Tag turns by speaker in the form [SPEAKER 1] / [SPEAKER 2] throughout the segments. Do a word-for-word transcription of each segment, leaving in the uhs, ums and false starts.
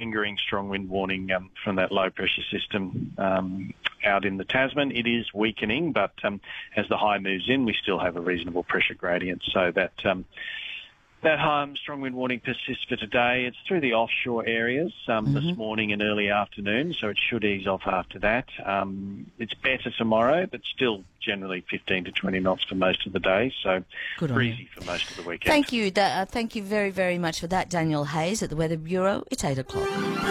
[SPEAKER 1] lingering strong wind warning um, from that low pressure system um, out in the Tasman. It is weakening, but um, as the high moves in, we still have a reasonable pressure gradient. So that um, that um, strong wind warning persists for today. It's through the offshore areas um, mm-hmm. this morning and early afternoon, so it should ease off after that. Um, it's better tomorrow, but still generally fifteen to twenty knots for most of the day, so breezy for most of the weekend.
[SPEAKER 2] Thank you. Uh, thank you very, very much for that, Daniel Hayes at the Weather Bureau. It's eight o'clock.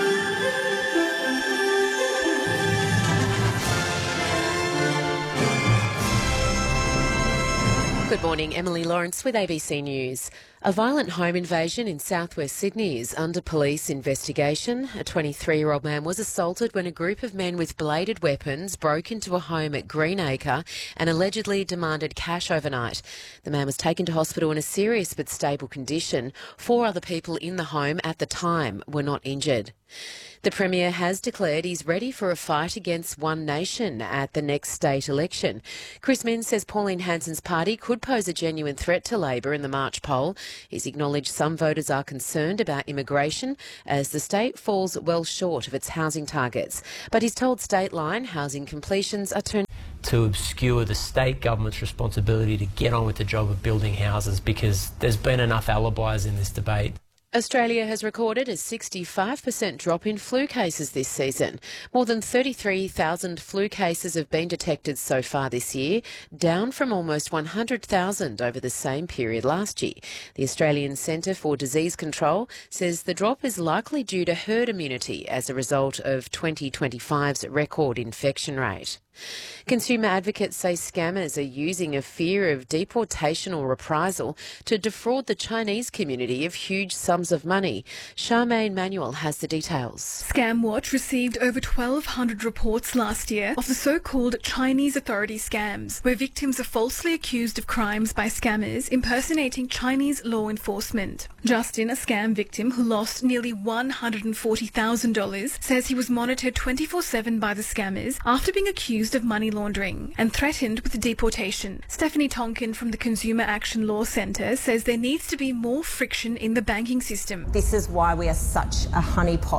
[SPEAKER 3] Good morning, Emily Lawrence with A B C News. A violent home invasion in southwest Sydney is under police investigation. A twenty-three-year-old man was assaulted when a group of men with bladed weapons broke into a home at Greenacre and allegedly demanded cash overnight. The man was taken to hospital in a serious but stable condition. Four other people in the home at the time were not injured. The Premier has declared he's ready for a fight against One Nation at the next state election. Chris Minns says Pauline Hanson's party could pose a genuine threat to Labor in the March poll. He's acknowledged some voters are concerned about immigration as the state falls well short of its housing targets. But he's told Stateline housing completions are turning
[SPEAKER 4] to obscure the state government's responsibility to get on with the job of building houses, because there's been enough alibis in this debate.
[SPEAKER 3] Australia has recorded a sixty-five percent drop in flu cases this season. More than thirty-three thousand flu cases have been detected so far this year, down from almost one hundred thousand over the same period last year. The Australian Centre for Disease Control says the drop is likely due to herd immunity as a result of twenty twenty-five's record infection rate. Consumer advocates say scammers are using a fear of deportation or reprisal to defraud the Chinese community of huge sums of money. Charmaine Manuel has the details.
[SPEAKER 5] ScamWatch received over twelve hundred reports last year of the so-called Chinese authority scams, where victims are falsely accused of crimes by scammers impersonating Chinese law enforcement. Justin, a scam victim who lost nearly one hundred forty thousand dollars, says he was monitored twenty-four seven by the scammers after being accused of money laundering and threatened with deportation. Stephanie Tonkin from the Consumer Action Law Centre says there needs to be more friction in the banking system.
[SPEAKER 6] This is why we are such a honeypot